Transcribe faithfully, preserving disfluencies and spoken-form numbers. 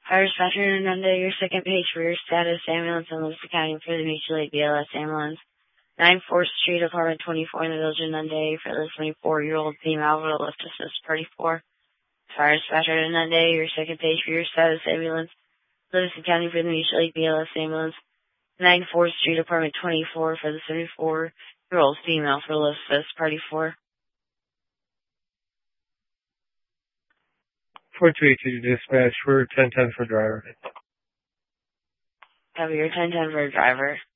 Fire dispatcher Hernando, your second page for your status ambulance in Livingston County for the mutual aid B L S ambulance. nine fourth Street, apartment twenty-four in the Village of Nunde for the twenty-four-year-old female with a lift assist party four. Fire dispatcher Nunde, your second page for your status ambulance. Livingston County for the mutual aid B L S ambulance. nine fourth Street, apartment twenty-four for the seventy-four-year-old female for a lift assist party four. four two eight two dispatch for ten ten for driver. Copy your ten ten for driver.